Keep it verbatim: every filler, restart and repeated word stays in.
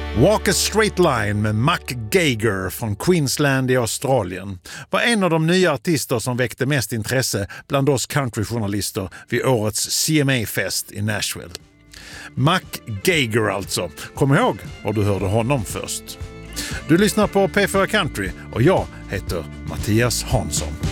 Walk a Straight Line med Mac Geiger från Queensland i Australien var en av de nya artister som väckte mest intresse bland oss countryjournalister vid årets C M A-fest i Nashville. Mac Geiger alltså. Kom ihåg var du hörde honom först. Du lyssnar på P fyra Country och jag heter Mattias Hansson.